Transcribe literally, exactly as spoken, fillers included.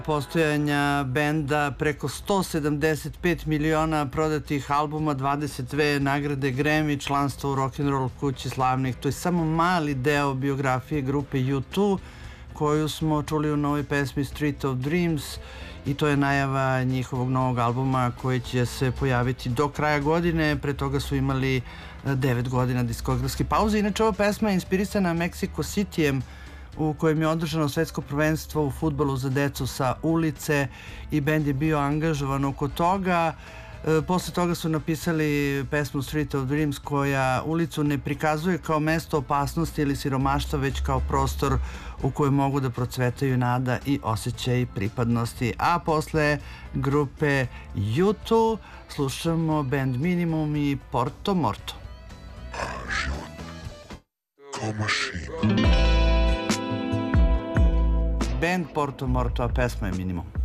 postojanja benda, preko sto sedamdeset pet miliona prodatih albuma, dvadeset dve nagrade Grammy, članstvo u rock'n'roll kući slavnih. To je samo mali deo biografije grupe U dva, koju smo čuli u novoj pesmi Street of Dreams, i to je najava njihovog novog albuma koji će se pojaviti do kraja godine. Pre toga su imali devet godina diskografske pauze. Inače, ova pesma je inspirisana Mexico Cityjem, u kojem je održano svetsko prvenstvo u fudbalu za decu sa ulice, i bend je bio angažovan oko toga. Posle toga su napisali pesmu Street of Dreams, koja ulicu ne prikazuje kao mesto opasnosti ili siromaštva, već kao prostor u kojem mogu da procvetaju nada i osjećaj pripadnosti. A posle grupe U dva slušamo band Minimum i Porto Morto. A život kao mašina. Band Porto Morto, a pesma je Minimum.